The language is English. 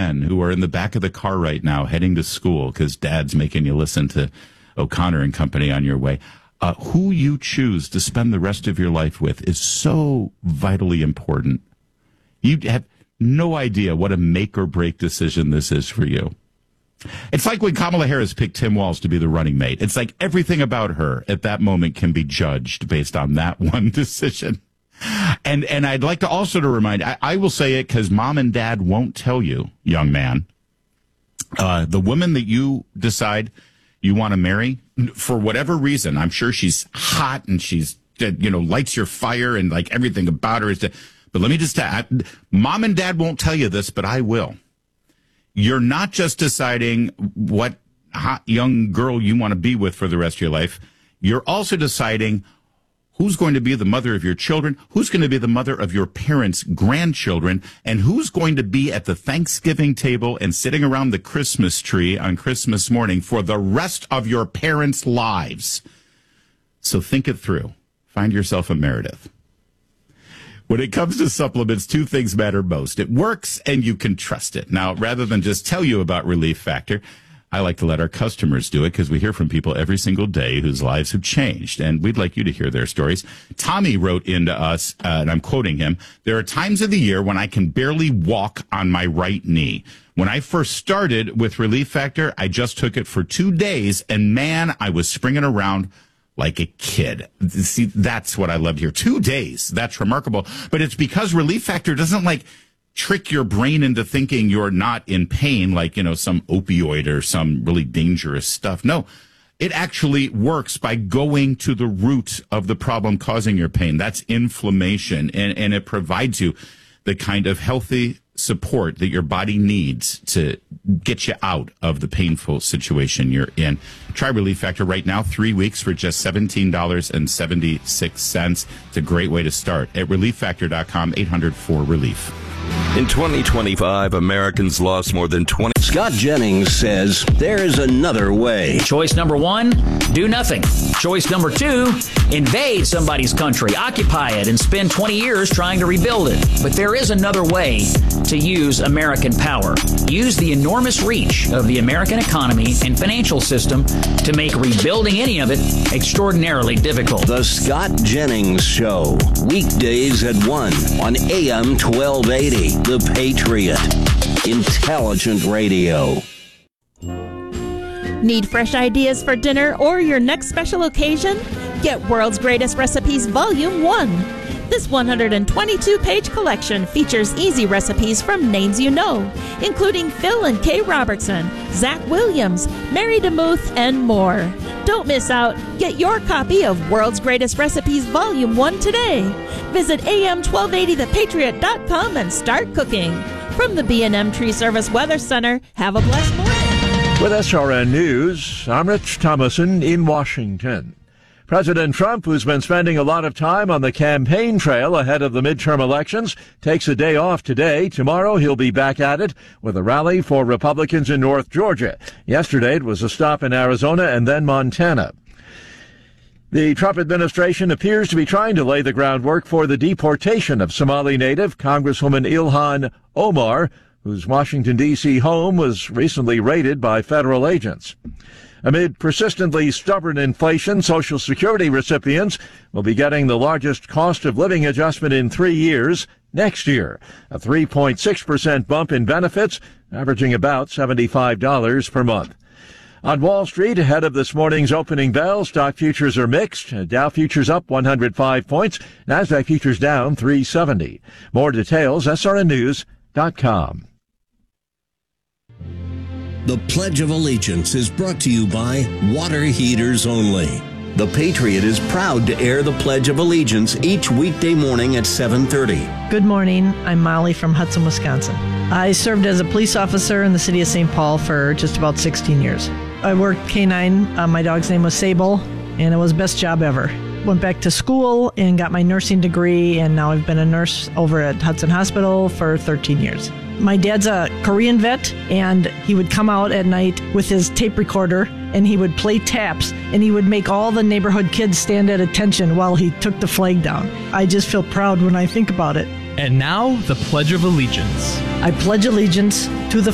men who are in the back of the car right now heading to school because dad's making you listen to O'Connor and Company on your way. Who you choose to spend the rest of your life with is so vitally important. You have no idea what a make or break decision this is for you. It's like when Kamala Harris picked Tim Walz to be the running mate. It's like everything about her at that moment can be judged based on that one decision. And I'd like to also to remind, I will say it because mom and dad won't tell you, young man. The woman that you decide you want to marry, for whatever reason, I'm sure she's hot and she's, lights your fire and like everything about her is. But let me just tell you, mom and dad won't tell you this, but I will. You're not just deciding what hot young girl you want to be with for the rest of your life. You're also deciding who's going to be the mother of your children, who's going to be the mother of your parents' grandchildren, and who's going to be at the Thanksgiving table and sitting around the Christmas tree on Christmas morning for the rest of your parents' lives. So think it through. Find yourself a Meredith. When it comes to supplements, two things matter most. It works and you can trust it. Now, rather than just tell you about Relief Factor, I like to let our customers do it because we hear from people every single day whose lives have changed, and we'd like you to hear their stories. Tommy wrote into us, and I'm quoting him, "There are times of the year when I can barely walk on my right knee. When I first started with Relief Factor, I just took it for 2 days, and man, I was springing around like a kid." See, that's what I love here. 2 days. That's remarkable. But it's because Relief Factor doesn't trick your brain into thinking you're not in pain, some opioid or some really dangerous stuff. No, it actually works by going to the root of the problem causing your pain. That's inflammation. And it provides you the kind of healthy support that your body needs to get you out of the painful situation you're in. Try Relief Factor right now, 3 weeks for just $17.76. It's a great way to start at relieffactor.com, 800-4RELIEF. In 2025, Americans lost more than 20. Scott Jennings says there's another way. Choice number one, do nothing. Choice number two, invade somebody's country, occupy it, and spend 20 years trying to rebuild it. But there is another way to use American power. Use the enormous reach of the American economy and financial system to make rebuilding any of it extraordinarily difficult. The Scott Jennings Show, weekdays at 1 on AM 1280. The Patriot. Intelligent radio. Need fresh ideas for dinner or your next special occasion? Get World's Greatest Recipes Volume 1. This 122-page collection features easy recipes from names you know, including Phil and Kay Robertson, Zach Williams, Mary DeMuth, and more. Don't miss out. Get your copy of World's Greatest Recipes Volume 1 today. Visit am1280thepatriot.com and start cooking. From the B&M Tree Service Weather Center, have a blessed morning. With SRN News, I'm Rich Thomason in Washington. President Trump, who's been spending a lot of time on the campaign trail ahead of the midterm elections, takes a day off today. Tomorrow he'll be back at it with a rally for Republicans in North Georgia. Yesterday it was a stop in Arizona and then Montana. The Trump administration appears to be trying to lay the groundwork for the deportation of Somali native Congresswoman Ilhan Omar, whose Washington, D.C. home was recently raided by federal agents. Amid persistently stubborn inflation, Social Security recipients will be getting the largest cost of living adjustment in 3 years next year, a 3.6% bump in benefits, averaging about $75 per month. On Wall Street, ahead of this morning's opening bell, stock futures are mixed. Dow futures up 105 points, Nasdaq futures down 370. More details, srnnews.com. The Pledge of Allegiance is brought to you by Water Heaters Only. The Patriot is proud to air the Pledge of Allegiance each weekday morning at 7:30. Good morning. I'm Molly from Hudson, Wisconsin. I served as a police officer in the city of St. Paul for just about 16 years. I worked K-9. My dog's name was Sable, and it was the best job ever. Went back to school and got my nursing degree, and now I've been a nurse over at Hudson Hospital for 13 years. My dad's a Korean vet, and he would come out at night with his tape recorder, and he would play taps, and he would make all the neighborhood kids stand at attention while he took the flag down. I just feel proud when I think about it. And now, the Pledge of Allegiance. I pledge allegiance to the